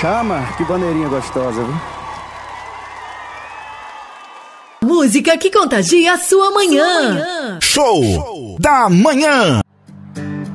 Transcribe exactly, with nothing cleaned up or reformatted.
Chama, que bandeirinha gostosa, viu? Música que contagia a sua manhã. Show da manhã.